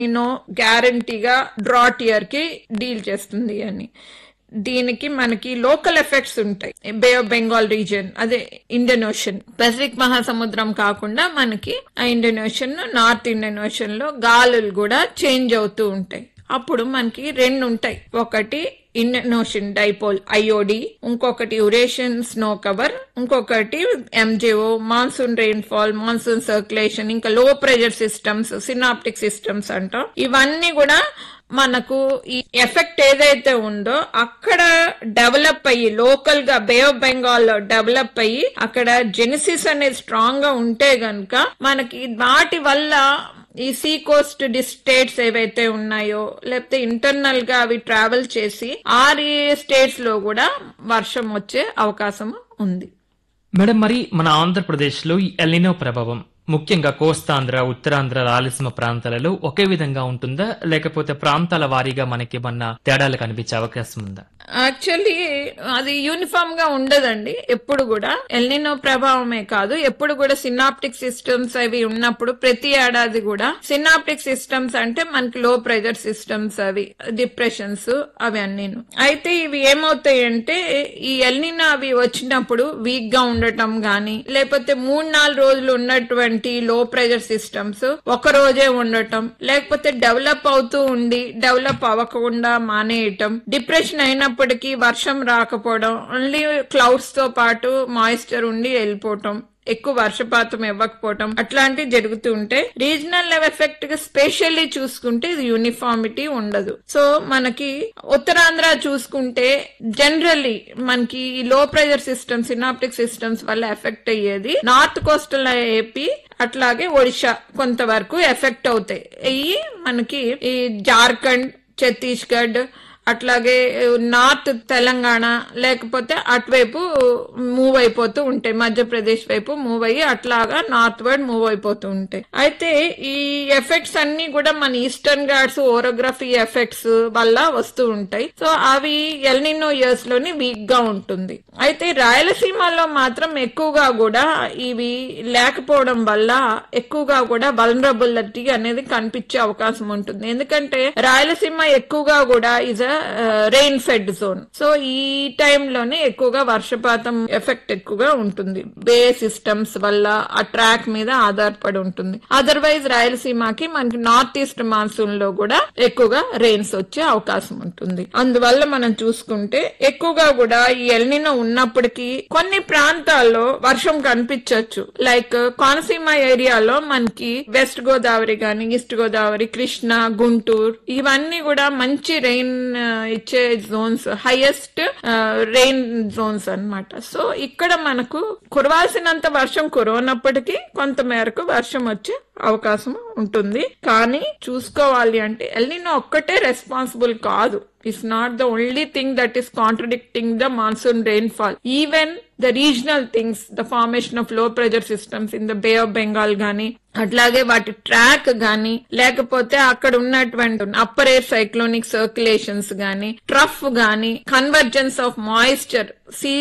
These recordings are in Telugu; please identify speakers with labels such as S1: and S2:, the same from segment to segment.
S1: గ్యారంటీగా డ్రాట్ ఇయర్ కి డీల్ చేస్తుంది అని. దీనికి మనకి లోకల్ ఎఫెక్ట్స్ ఉంటాయి. బే ఆఫ్ బెంగాల్ రీజియన్, అదే ఇండియన్ ఓషన్, పసిఫిక్ మహాసముద్రం కాకుండా మనకి ఆ Indian ocean, north Indian ocean లో గాలులు కూడా చేంజ్ అవుతూ ఉంటాయి. అప్పుడు మనకి రెండు ఉంటాయి. ఒకటి ఇండియన్ ఓషన్ డైపోల్ ఐఓడి, ఇంకొకటి యురేషియన్ స్నో కవర్, ఇంకొకటి MJO monsoon rainfall, monsoon circulation, ఇంకా లో ప్రెషర్ సిస్టమ్స్, సినాప్టిక్ సిస్టమ్స్ అంటాం. ఇవన్నీ కూడా మనకు ఈ ఎఫెక్ట్ ఏదైతే ఉందో అక్కడ డెవలప్ అయ్యి, లోకల్ గా బే ఆఫ్ బెంగాల్ లో డెవలప్ అయ్యి అక్కడ జెనిసిస్ అనేది స్ట్రాంగ్ గా ఉంటే గనక మనకి వాటి వల్ల ఈ సీ కోస్ట్ స్టేట్స్ ఏవైతే ఉన్నాయో లేకపోతే ఇంటర్నల్ గా అవి ట్రావెల్ చేసి ఆ స్టేట్స్ లో కూడా వర్షం వచ్చే అవకాశం ఉంది.
S2: మేడం, మరి మన ఆంధ్రప్రదేశ్ లో ఈ ఎల్నినో ప్రభావం ముఖ్యంగా కోస్తాంధ్ర, ఉత్తరాంధ్ర, రాయలసీమ ప్రాంతాలలో ఒకే విధంగా ఉంటుందా, లేకపోతే ప్రాంతాల వారీగా మనకి ఏమన్నా తేడాలు కనిపించే అవకాశం ఉందా?
S1: యాక్చువల్లీ అది యూనిఫామ్ గా ఉండదండి. ఎప్పుడు కూడా ఎల్నినో ప్రభావమే కాదు, ఎప్పుడు కూడా సినాప్టిక్ సిస్టమ్స్ అవి ఉన్నప్పుడు ప్రతి ఏడాది కూడా సినాప్టిక్ సిస్టమ్స్ అంటే మనకి లో ప్రెషర్ సిస్టమ్స్, అవి డిప్రెషన్స్, అవి అన్నీను. అయితే ఇవి ఏమవుతాయంటే ఈ ఎల్నినో అవి వచ్చినప్పుడు వీక్ గా ఉండటం గాని, లేకపోతే 3-4 రోజులు ఉన్నటువంటి లో ప్రెషర్ సిస్టమ్స్ ఒక రోజే ఉండటం, లేకపోతే డెవలప్ అవుతూ ఉండి డెవలప్ అవ్వకుండా మానేయటం, డిప్రెషన్ అయినప్పటికీ వర్షం రాకపోవడం, ఓన్లీ క్లౌడ్స్ తో పాటు మాయిశ్చర్ ఉండి వెళ్ళిపోవటం, ఎక్కువ వర్షపాతం ఇవ్వకపోవటం, అట్లాంటివి జరుగుతూ ఉంటాయి. రీజనల్ లెవెల్ ఎఫెక్ట్ గా స్పెషల్లీ చూసుకుంటే ఇది యూనిఫామిటీ ఉండదు. సో మనకి ఉత్తరాంధ్ర చూసుకుంటే జనరల్లీ మనకి లో ప్రెషర్ సిస్టమ్స్, సినాప్టిక్ సిస్టమ్స్ వల్ల ఎఫెక్ట్ అయ్యేది నార్త్ కోస్టల్ ఏపీ, అట్లాగే ఒడిశా కొంతవరకు ఎఫెక్ట్ అవుతాయి. అయ్యి మనకి ఈ జార్ఖండ్, ఛత్తీస్గఢ్, అట్లాగే నార్త్ తెలంగాణ, లేకపోతే అటువైపు మూవ్ అయిపోతూ ఉంటాయి, మధ్యప్రదేశ్ వైపు మూవ్ అయ్యి అట్లాగా నార్త్ వర్డ్ మూవ్ అయిపోతూ ఉంటాయి. అయితే ఈ ఎఫెక్ట్స్ అన్ని కూడా మన ఈస్టర్న్ ఘాట్స్ ఓరోగ్రఫీ ఎఫెక్ట్స్ వల్ల వస్తూ ఉంటాయి. సో అవి ఎల్నినో ఇయర్స్ లోని వీక్ గా ఉంటుంది. అయితే రాయలసీమలో మాత్రం ఎక్కువగా కూడా ఇవి లేకపోవడం వల్ల ఎక్కువగా కూడా వల్నరబిలిటీ అనేది కనిపించే అవకాశం ఉంటుంది. ఎందుకంటే రాయలసీమ ఎక్కువగా కూడా is rain fed zone. So ఈ టైంలోనే ఎక్కువగా వర్షపాతం ఎఫెక్ట్ ఎక్కువగా ఉంటుంది. బే సిస్టమ్స్ వల్ల ఆ ట్రాక్ మీద ఆధారపడి ఉంటుంది. అదర్వైజ్ రాయలసీమకి మనకి నార్త్ ఈస్ట్ మాన్సూన్ లో కూడా ఎక్కువగా రెయిన్స్ వచ్చే అవకాశం ఉంటుంది. అందువల్ల మనం చూసుకుంటే ఎక్కువగా కూడా ఈ ఎల్నినో ఉన్నప్పటికీ కొన్ని ప్రాంతాల్లో వర్షం కనిపించవచ్చు. లైక్ కోనసీమ ఏరియాలో మనకి వెస్ట్ గోదావరి గాని, ఈస్ట్ గోదావరి, కృష్ణా, గుంటూరు, ఇవన్నీ కూడా మంచి రెయిన్ ఇచ్చే జోన్స్, హైయెస్ట్ రెయిన్ జోన్స్ అన్నమాట. సో ఇక్కడ మనకు కురవాల్సినంత వర్షం కురవనప్పటికీ కొంత మేరకు వర్షం వచ్చే అవకాశం ఉంటుంది. కానీ చూసుకోవాలి అంటే ఎల్నినో ఒక్కటే రెస్పాన్సిబుల్ కాదు. It's not the only thing that is contradicting the monsoon rainfall. Even the regional things, the formation of low pressure systems in the Bay of Bengal గాని, అట్లాగే వాటి ట్రాక్ గాని, లేకపోతే అక్కడ ఉన్నటువంటి అప్పర్ ఎయిర్ సైక్లోనిక్ సర్క్యులేషన్స్ గాని, ట్రఫ్ గాని, కన్వర్జెన్స్ ఆఫ్ మాయిశ్చర్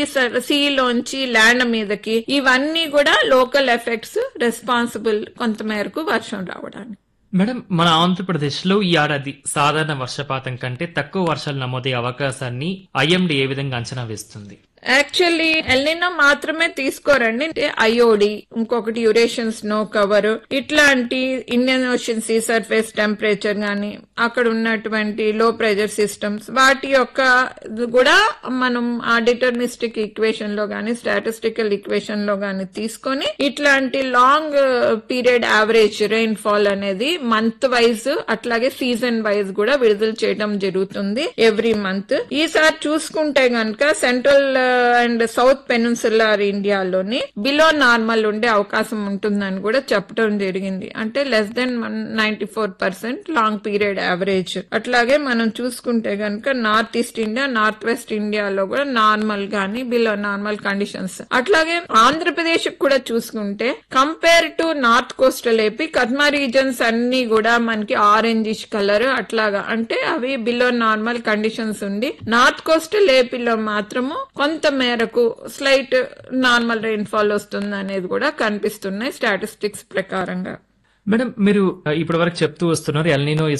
S1: సీలోంచి ల్యాండ్ మీదకి, ఇవన్నీ కూడా లోకల్ ఎఫెక్ట్స్ రెస్పాన్సిబుల్ కొంత మేరకు వర్షం రావడానికి.
S2: మేడం, మన ఆంధ్రప్రదేశ్ లో ఈ ఏడాది సాధారణ వర్షపాతం కంటే తక్కువ వర్షాలు నమోదయ్యే అవకాశాన్ని ఐఎండీ ఏ విధంగా అంచనా వేస్తుంది?
S1: యాక్చువల్లీ ఎల్నినో మాత్రమే తీసుకోరండి. ఐఓడి, ఇంకొకటి యురేషియన్ స్నో కవర్, ఇట్లాంటి Indian ocean see surface temperature గాని, అక్కడ ఉన్నటువంటి లో ప్రెషర్ సిస్టమ్స్, వాటి యొక్క కూడా మనం ఆ డిటర్మినిస్టిక్ ఈక్వేషన్ లో గాని, స్టాటిస్టికల్ ఈక్వేషన్ లో గాని తీసుకొని ఇట్లాంటి long period average rain fall అనేది మంత్ వైజ్, అట్లాగే సీజన్ వైజ్ కూడా విడుదల చేయడం జరుగుతుంది ఎవ్రీ మంత్. ఈసారి చూసుకుంటే గనక సెంట్రల్ అండ్ సౌత్ పెనిన్సులర్ ఇండియాలోని బిలో నార్మల్ ఉండే అవకాశం ఉంటుందని కూడా చెప్పడం జరిగింది. అంటే less than 94% long period average. అట్లాగే మనం చూసుకుంటే గనక north east India, north west ఇండియాలో కూడా నార్మల్ గానీ బిలో నార్మల్ కండిషన్స్. అట్లాగే ఆంధ్రప్రదేశ్ కూడా చూసుకుంటే compare to north coastal AP, కద్మా reasons అన్ని కూడా మనకి ఆరెంజిష్ కలర్ అట్లాగా, అంటే అవి బిలో నార్మల్ కండిషన్స్ ఉండి, నార్త్ కోస్టల్ ఏపీలో మాత్రము కొంత మేరకు స్లైట్ నార్మల్ రెయిన్ఫాల్ వస్తుంది అనేది కూడా కనిపిస్తున్నాయి స్టాటిస్టిక్స్ ప్రకారంగా.
S2: మేడం మీరు ఇప్పటి వరకు చెప్తూ వస్తున్నారు ఎల్నినో